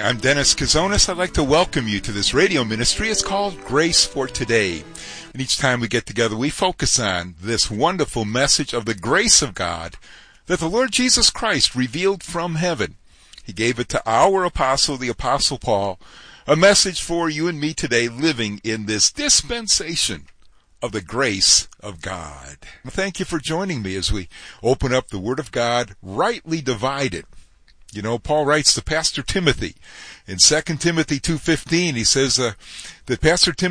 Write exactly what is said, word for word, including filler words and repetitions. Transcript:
I'm Dennis Kazonis. I'd like to welcome you to this radio ministry. It's called Grace for Today. And each time we get together, we focus on this wonderful message of the grace of God that the Lord Jesus Christ revealed from heaven. He gave it to our apostle, the Apostle Paul, a message for you and me today living in this dispensation of the grace of God. Thank you for joining me as we open up the Word of God, rightly divided. You know, Paul writes to Pastor Timothy in Second Timothy two fifteen. He says uh, that Pastor Timothy